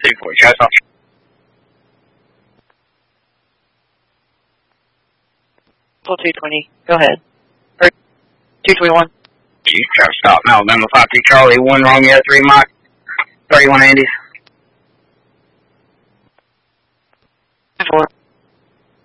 240, shots off. Full 220, go ahead. Or 221. You try to stop. Alabama 53 Charlie, 1 wrong, yeah, 3 Mike, 31 Andes.